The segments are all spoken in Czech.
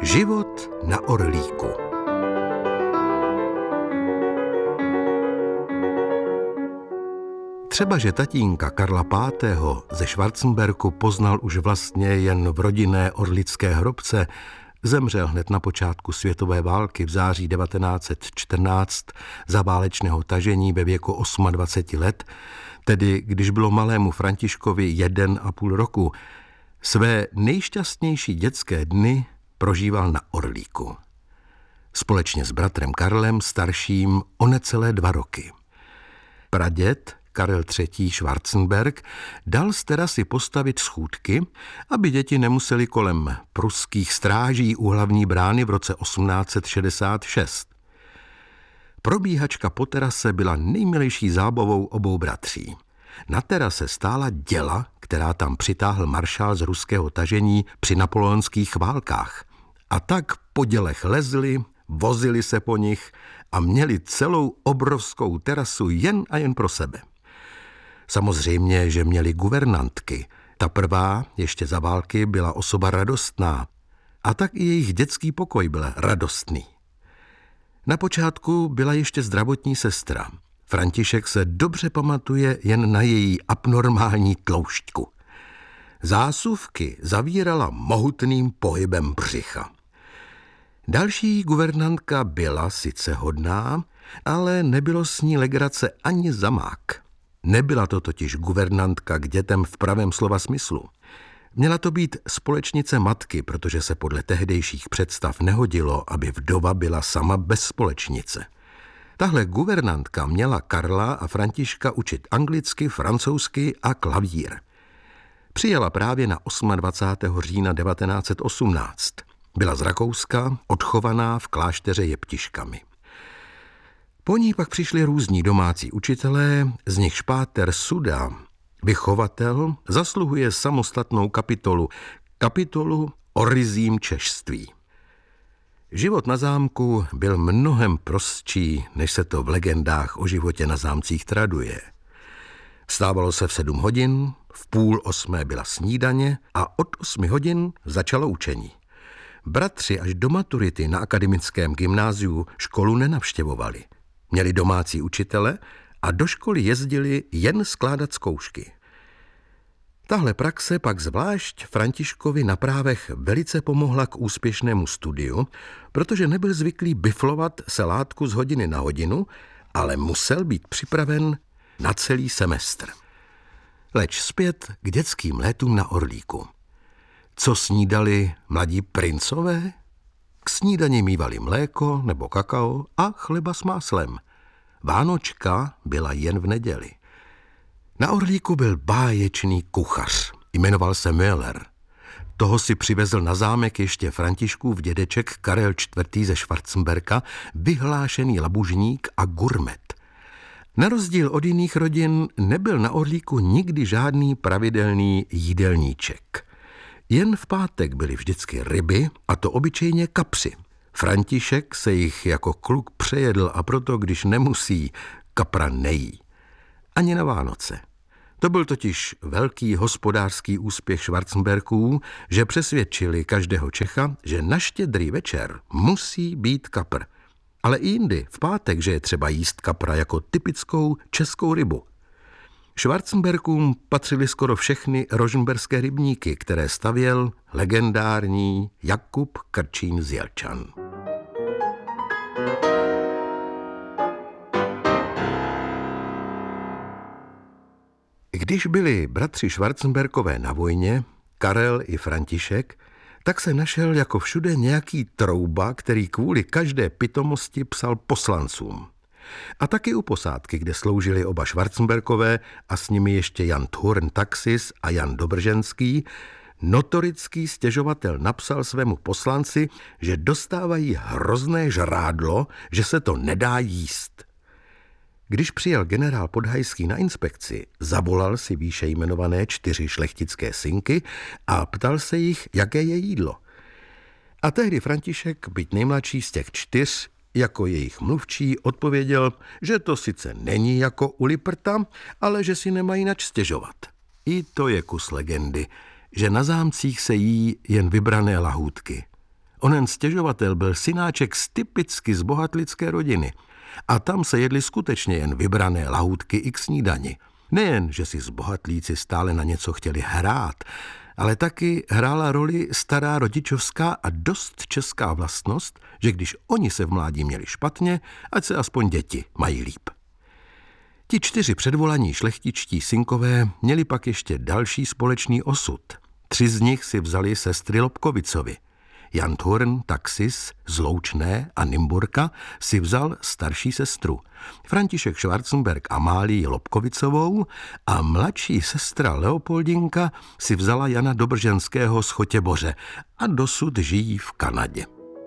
Život na Orlíku. Třeba, že tatínka Karla V. ze Schwarzenberku poznal už vlastně jen v rodinné orlické hrobce, zemřel hned na počátku světové války v září 1914 za válečného tažení ve věku 28 let, tedy když bylo malému Františkovi 1,5 roku. Své nejšťastnější dětské dny prožíval na Orlíku. Společně s bratrem Karlem starším o necelé 2 roky. Praděd Karel III. Schwarzenberg dal z terasy postavit schůdky, aby děti nemuseli kolem pruských stráží u hlavní brány v roce 1866. Probíhačka po terase byla nejmilejší zábavou obou bratří. Na terase stála děla, která tam přitáhl maršál z ruského tažení při napoleonských válkách. A tak po dělech lezli, vozili se po nich a měli celou obrovskou terasu jen a jen pro sebe. Samozřejmě, že měli guvernantky. Ta prvá, ještě za války, byla osoba radostná. A tak i jejich dětský pokoj byl radostný. Na počátku byla ještě zdravotní sestra. František se dobře pamatuje jen na její abnormální tloušťku. Zásuvky zavírala mohutným pohybem břicha. Další guvernantka byla sice hodná, ale nebylo s ní legrace ani zamák. Nebyla to totiž guvernantka k dětem v pravém slova smyslu. Měla to být společnice matky, protože se podle tehdejších představ nehodilo, aby vdova byla sama bez společnice. Tahle guvernantka měla Karla a Františka učit anglicky, francouzsky a klavír. Přijela právě na 28. října 1918. Byla z Rakouska, odchovaná v klášteře jeptiškami. Po ní pak přišli různí domácí učitelé, z nichž páter Suda, vychovatel, zasluhuje samostatnou kapitolu o ryzím češství. Život na zámku byl mnohem prostší, než se to v legendách o životě na zámcích traduje. Vstávalo se v 7 hodin, v 7:30 byla snídaně a od 8 hodin začalo učení. Bratři až do maturity na akademickém gymnáziu školu nenavštěvovali. Měli domácí učitele a do školy jezdili jen skládat zkoušky. Tahle praxe pak zvlášť Františkovi na právech velice pomohla k úspěšnému studiu, protože nebyl zvyklý biflovat selátku z hodiny na hodinu, ale musel být připraven na celý semestr. Leč zpět k dětským létům na Orlíku. Co snídali mladí princové? K snídani mívali mléko nebo kakao a chleba s máslem. Vánočka byla jen v neděli. Na Orlíku byl báječný kuchař, jmenoval se Müller. Toho si přivezl na zámek ještě Františkův dědeček Karel IV. Ze Schwarzenberka, vyhlášený labužník a gurmet. Na rozdíl od jiných rodin nebyl na Orlíku nikdy žádný pravidelný jídelníček. Jen v pátek byly vždycky ryby, a to obyčejně kapři. František se jich jako kluk přejedl a proto, když nemusí, kapra nejí. Ani na Vánoce. To byl totiž velký hospodářský úspěch Schwarzenberků, že přesvědčili každého Čecha, že na Štědrý večer musí být kapr. Ale i jindy, v pátek, že je třeba jíst kapra jako typickou českou rybu. Schwarzenberkům patřily skoro všechny rožmberské rybníky, které stavěl legendární Jakub Krčín z Jelčan. Když byli bratři Schwarzenberkové na vojně, Karel i František, tak se našel jako všude nějaký trouba, který kvůli každé pitomosti psal poslancům. A taky u posádky, kde sloužili oba Schwarzenberkové a s nimi ještě Jan Thurn Taxis a Jan Dobrženský, notorický stěžovatel napsal svému poslanci, že dostávají hrozné žrádlo, že se to nedá jíst. Když přijel generál Podhajský na inspekci, zavolal si výše jmenované 4 šlechtické synky a ptal se jich, jaké je jídlo. A tehdy František, byť nejmladší z těch 4, jako jejich mluvčí, odpověděl, že to sice není jako u Liprta, ale že si nemají nač stěžovat. I to je kus legendy, že na zámcích se jí jen vybrané lahůdky. Onen stěžovatel byl synáček z typicky zbohatlické rodiny a tam se jedly skutečně jen vybrané lahůdky i k snídani. Nejen, že si zbohatlíci stále na něco chtěli hrát, ale taky hrála roli stará rodičovská a dost česká vlastnost, že když oni se v mládí měli špatně, ať se aspoň děti mají líp. Ti 4 předvolaní šlechtičtí synkové měli pak ještě další společný osud. 3 z nich si vzali sestry Lobkovicovi. Jan Thurn, Taxis z Loučné a Nymburka si vzal starší sestru. František Schwarzenberg Amálii Lobkovicovou a mladší sestra Leopoldinka si vzala Jana Dobrženského z Chotěboře a dosud žijí v Kanadě.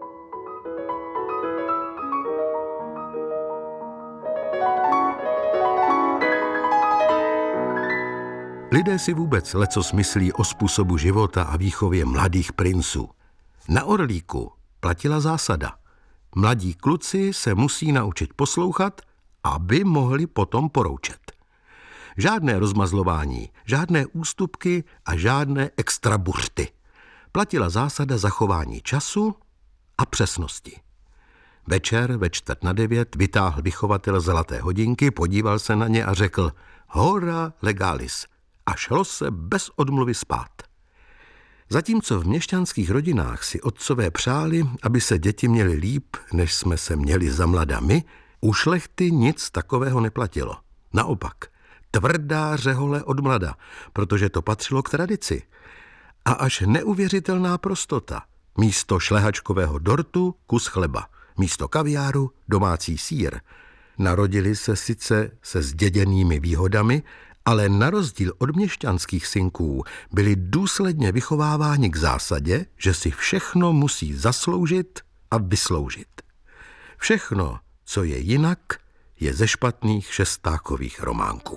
Lidé si vůbec lecos myslí o způsobu života a výchově mladých princů. Na Orlíku platila zásada. Mladí kluci se musí naučit poslouchat, aby mohli potom poroučet. Žádné rozmazlování, žádné ústupky a žádné extra buřty. Platila zásada zachování času a přesnosti. Večer ve 8:45 vytáhl vychovatel zlaté hodinky, podíval se na ně a řekl hora legalis a šlo se bez odmluvy spát. Zatímco v měšťanských rodinách si otcové přáli, aby se děti měly líp, než jsme se měli za mlada my, u šlechty nic takového neplatilo. Naopak, tvrdá řehole od mlada, protože to patřilo k tradici. A až neuvěřitelná prostota. Místo šlehačkového dortu kus chleba, místo kaviáru domácí sýr. Narodili se sice se zděděnými výhodami, ale na rozdíl od měšťanských synků byli důsledně vychováváni k zásadě, že si všechno musí zasloužit a vysloužit. Všechno, co je jinak, je ze špatných Šestákových románků.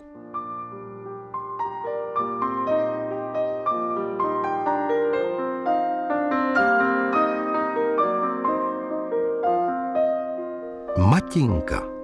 Matinka.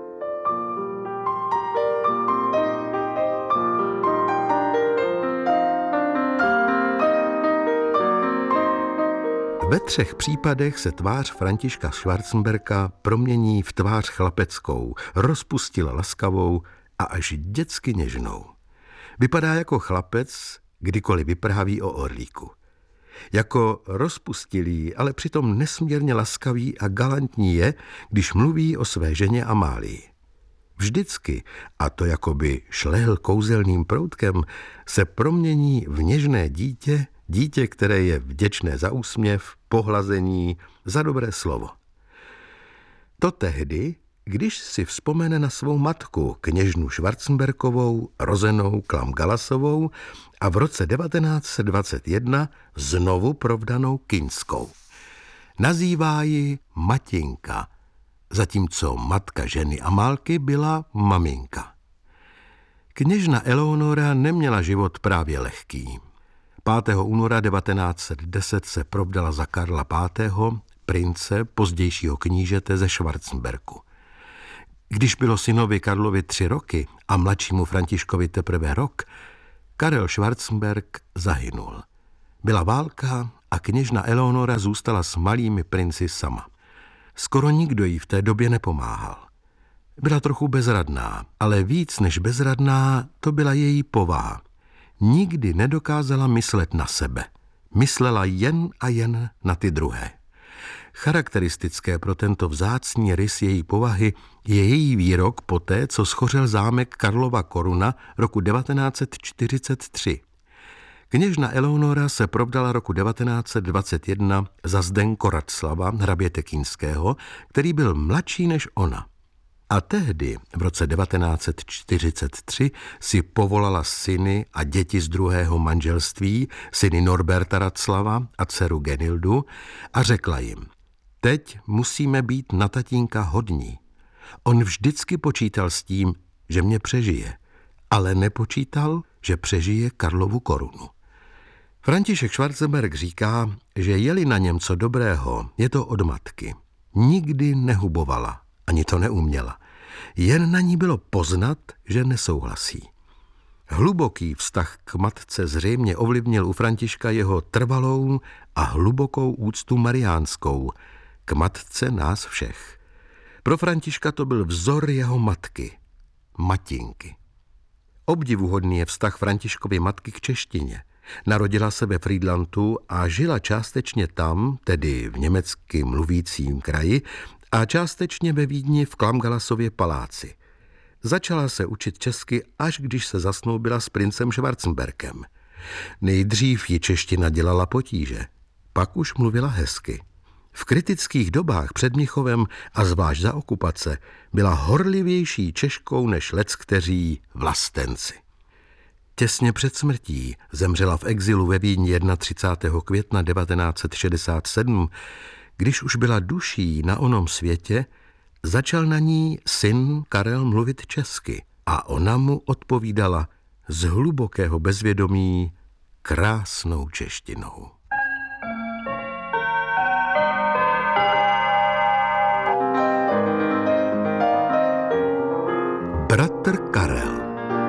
Ve 3 případech se tvář Františka Schwarzenberga promění v tvář chlapeckou, rozpustila laskavou a až dětsky něžnou. Vypadá jako chlapec, kdykoliv vypráví o Orlíku. Jako rozpustilý, ale přitom nesmírně laskavý a galantní je, když mluví o své ženě Amálii. Vždycky, a to jakoby šlehl kouzelným proutkem, se promění v něžné dítě, které je vděčné za úsměv, pohlazení, za dobré slovo. To tehdy, když si vzpomene na svou matku, kněžnu Schwarzenbergovou, rozenou Klam-Galasovou a v roce 1921 znovu provdanou Kinskou. Nazývá ji Matinka, zatímco matka ženy Amálky byla maminka. Kněžna Eleonora neměla život právě lehký. 5. února 1910 se provdala za Karla V., prince, pozdějšího knížete ze Schwarzenbergu. Když bylo synovi Karlovi 3 roky a mladšímu Františkovi teprve rok, Karel Schwarzenberg zahynul. Byla válka a kněžna Eleonora zůstala s malými princi sama. Skoro nikdo jí v té době nepomáhal. Byla trochu bezradná, ale víc než bezradná to byla její povaha. Nikdy nedokázala myslet na sebe. Myslela jen a jen na ty druhé. Charakteristické pro tento vzácný rys její povahy je její výrok poté, co schořel zámek Karlova Koruna roku 1943. Kněžna Eleonora se provdala roku 1921 za Zdenko Raclava, hraběte Kinského, který byl mladší než ona. A tehdy, v roce 1943, si povolala syny a děti z druhého manželství, syny Norberta Raclava a dceru Genildu, a řekla jim: teď musíme být na tatínka hodní. On vždycky počítal s tím, že mě přežije, ale nepočítal, že přežije Karlovu Korunu. František Schwarzenberg říká, že je-li na něm co dobrého, je to od matky. Nikdy nehubovala, ani to neuměla. Jen na ní bylo poznat, že nesouhlasí. Hluboký vztah k matce zřejmě ovlivnil u Františka jeho trvalou a hlubokou úctu mariánskou k matce nás všech. Pro Františka to byl vzor jeho matky, matinky. Obdivuhodný je vztah Františkovy matky k češtině. Narodila se ve Frýdlantu a žila částečně tam, tedy v německy mluvícím kraji, a částečně ve Vídni v Klamgalasově paláci. Začala se učit česky, až když se zasnoubila s princem Schwarzenberkem. Nejdřív ji čeština dělala potíže, pak už mluvila hezky. V kritických dobách před Mnichovem a zvlášť za okupace byla horlivější Češkou než leckteří vlastenci. Těsně před smrtí zemřela v exilu ve Vídni 31. května 1967, když už byla duší na onom světě, začal na ní syn Karel mluvit česky a ona mu odpovídala z hlubokého bezvědomí krásnou češtinou. Bratr Karel.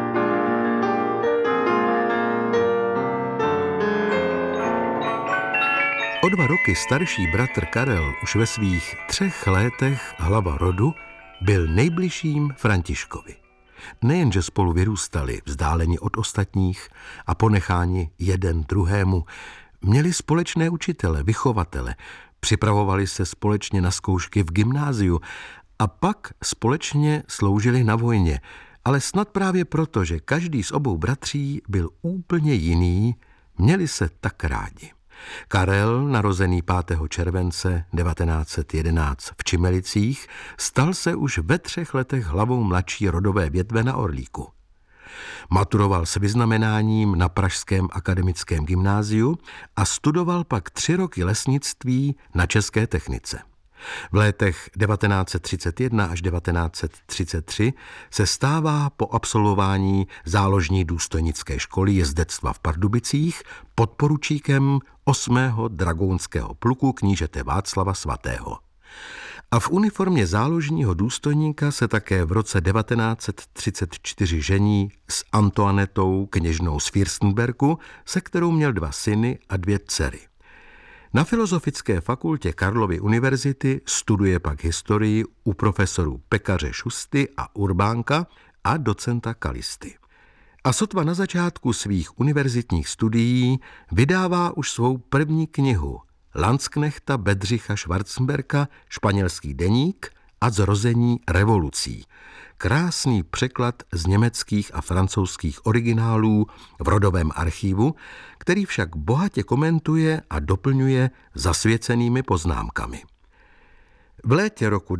O 2 roky starší bratr Karel už ve svých 3 letech hlava rodu byl nejbližším Františkovi. Nejenže spolu vyrůstali, vzdáleni od ostatních a ponecháni jeden druhému, měli společné učitele, vychovatele, připravovali se společně na zkoušky v gymnáziu a pak společně sloužili na vojně, ale snad právě proto, že každý z obou bratří byl úplně jiný, měli se tak rádi. Karel, narozený 5. července 1911 v Čimelicích, stal se už ve 3 letech hlavou mladší rodové větve na Orlíku. Maturoval s vyznamenáním na Pražském akademickém gymnáziu a studoval pak 3 roky lesnictví na České technice. V letech 1931 až 1933 se stává po absolvování záložní důstojnické školy jezdectva v Pardubicích podporučíkem 8. dragounského pluku knížete Václava Svatého. A v uniformě záložního důstojníka se také v roce 1934 žení s Antoanetou, kněžnou z Fürstenbergu, se kterou měl 2 syny a 2 dcery. Na Filozofické fakultě Karlovy univerzity studuje pak historii u profesorů Pekaře Šusty a Urbánka a docenta Kalisty. A sotva na začátku svých univerzitních studií vydává už svou první knihu Landsknechta Bedřicha Schwarzenberka Španělský deník a zrození revolucí. Krásný překlad z německých a francouzských originálů v rodovém archivu, který však bohatě komentuje a doplňuje zasvěcenými poznámkami. V létě roku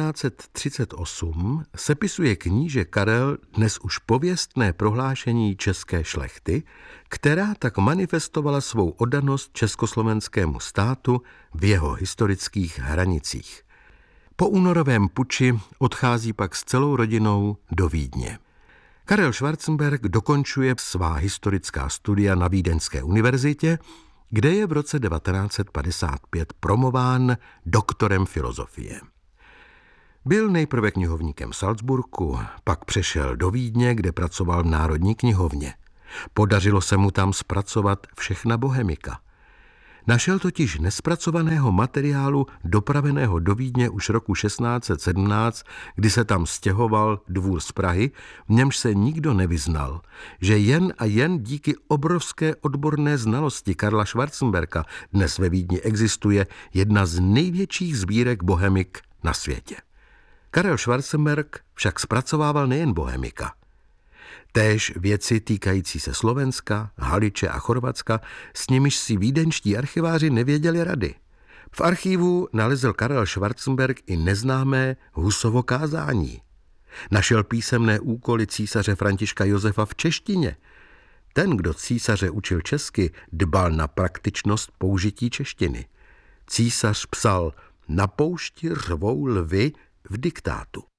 1938 sepisuje kníže Karel dnes už pověstné prohlášení české šlechty, která tak manifestovala svou oddanost československému státu v jeho historických hranicích. Po únorovém puči odchází pak s celou rodinou do Vídně. Karel Schwarzenberg dokončuje svá historická studia na Vídeňské univerzitě, kde je v roce 1955 promován doktorem filozofie. Byl nejprve knihovníkem v Salzburgu, pak přešel do Vídně, kde pracoval v Národní knihovně. Podařilo se mu tam zpracovat všechna bohemika. Našel totiž nespracovaného materiálu dopraveného do Vídně už roku 1617, kdy se tam stěhoval dvůr z Prahy, v němž se nikdo nevyznal, že jen a jen díky obrovské odborné znalosti Karla Schwarzenberka dnes ve Vídni existuje jedna z největších sbírek bohemik na světě. Karel Schwarzenberg však zpracovával nejen bohemika. Též věci týkající se Slovenska, Haliče a Chorvatska, s nimiž si vídeňští archiváři nevěděli rady. V archivu nalezl Karel Schwarzenberg i neznámé Husovo kázání. Našel písemné úkoly císaře Františka Josefa v češtině. Ten, kdo císaře učil česky, dbal na praktičnost použití češtiny. Císař psal: na poušti řvou lvy v diktátu.